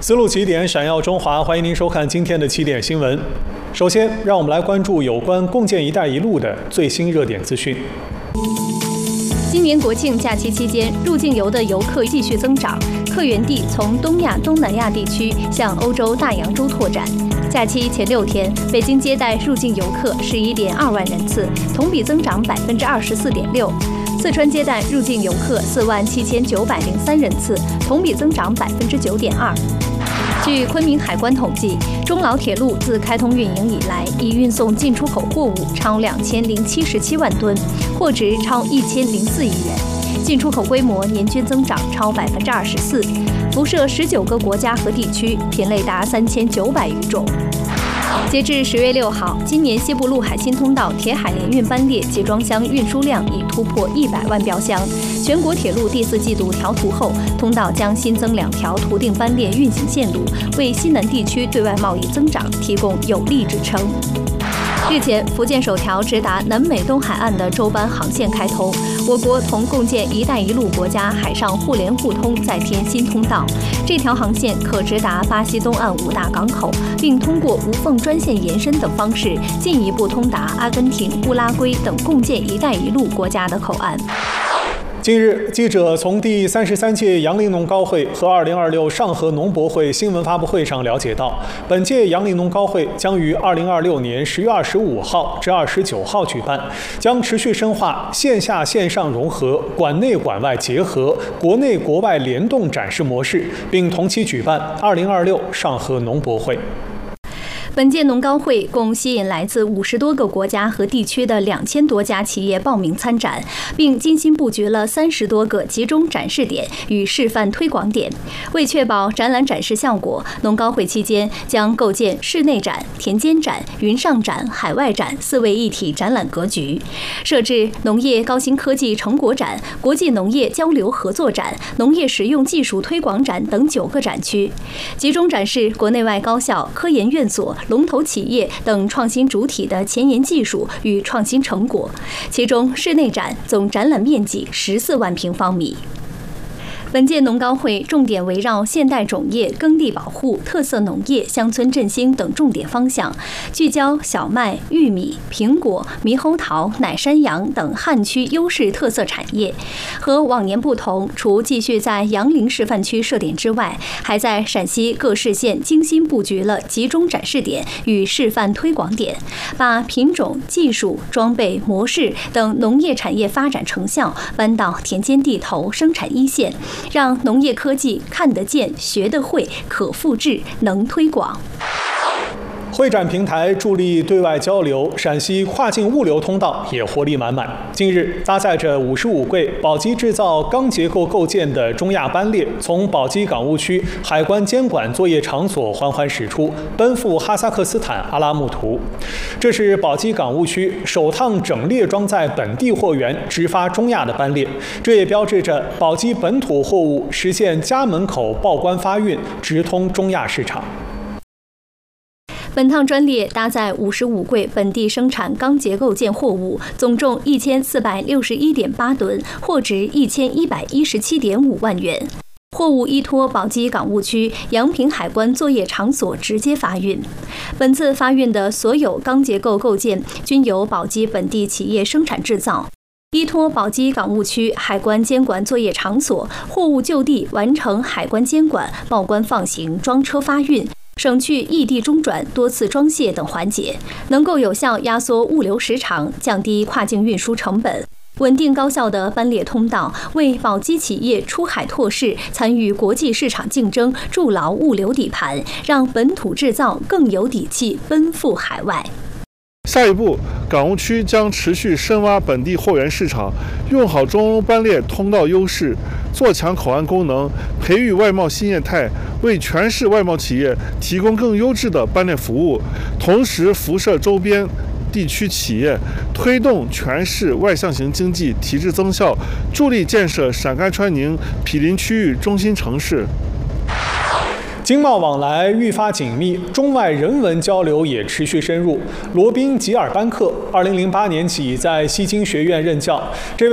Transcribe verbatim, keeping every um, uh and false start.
思路起点，闪耀中华，欢迎您收看今天的起点新闻。首先，让我们来关注有关共建“一带一路”的最新热点资讯。 今年国庆假期期间，入境游的游客继续增长，客源地从东亚、东南亚地区向欧洲、大洋洲拓展。假期前六天，北京接待入境游客十一点二万人次，同比增长百分之二十四点六。四川接待入境游客四万七千九百零三人次，同比增长百分之九点二。据昆明海关统计，中老铁路自开通运营以来，已运送进出口货物超两千零七十七万吨，货值超一千零四亿元，进出口规模年均增长超百分之二十四，辐射十九个国家和地区，品类达三千九百余种。截至十月六号，今年西部陆海新通道铁海联运班列集装箱运输量已突破一百万标箱。全国铁路第四季度调图后，通道将新增两条图定班列运行线路，为西南地区对外贸易增长提供有力支撑。日前，福建首条直达南美东海岸的洲班航线开通，我国同共建“一带一路”国家海上互联互通再添新通道。这条航线可直达巴西东岸五大港口，并通过无缝专线延伸等方式，进一步通达阿根廷、乌拉圭等共建“一带一路”国家的口岸。 近日，记者从第三十三届杨林农高会和二零二六上合农博会新闻发布会上了解到，本届杨林农高会将于二零二六年十月二十五号至二十九号举办，将持续深化线下线上融合、馆内馆外结合、国内国外联动展示模式，并同期举办二零二六上合农博会。 本届农高会共吸引来自五十多个国家和地区的两千多家企业报名参展，并精心布局了三十多个集中展示点与示范推广点。为确保展览展示效果，农高会期间将构建室内展、田间展、云上展、海外展四位一体展览格局，设置农业高新科技成果展、国际农业交流合作展、农业实用技术推广展等九个展区，集中展示国内外高校、科研院所、龙头企业等创新主体的前沿技术与创新成果。其中，室内展总展览面积十四万平方米。本届农高会重点围绕现代种业、耕地保护、特色农业、乡村振兴等重点方向，聚焦小麦、玉米、苹果、猕猴桃、奶山羊等旱区优势特色产业。和往年不同，除继续在杨凌示范区设点之外，还在陕西各市县精心布局了集中展示点与示范推广点，把品种、技术、装备、模式等农业产业发展成效搬到田间地头、生产一线，让农业科技看得见、学得会、可复制、能推广。 会展平台助力对外交流，陕西跨境物流通道也活力满满。近日，搭载着五十五柜宝鸡制造钢结构构件的中亚班列，从宝鸡港务区海关监管作业场所缓缓驶出，奔赴哈萨克斯坦阿拉木图。这是宝鸡港务区首趟整列装载本地货源直发中亚的班列，这也标志着宝鸡本土货物实现家门口报关发运，直通中亚市场。 本趟专列搭载五十五柜本地生产钢结构件货物，总重一千四百六十一点八吨，货值一千一百一十七点五万元。货物依托宝鸡港务区阳平海关作业场所直接发运。本次发运的所有钢结构构件均由宝鸡本地企业生产制造。依托宝鸡港务区海关监管作业场所，货物就地完成海关监管、报关放行、装车发运，省去异地中转、多次装卸等环节，能够有效压缩物流时长，降低跨境运输成本。稳定高效的班列通道，为宝鸡企业出海拓市、参与国际市场竞争筑牢物流底盘，让本土制造更有底气奔赴海外。 下一步，港务区将持续深挖本地货源市场，用好中欧班列通道优势，做强口岸功能，培育外贸新业态，为全市外贸企业提供更优质的班列服务，同时辐射周边地区企业，推动全市外向型经济提质增效，助力建设陕甘川宁毗邻区域中心城市。 经贸往来愈发紧密，中外人文交流也持续深入。罗宾·吉尔班克二零零八年起在西京学院任教，这位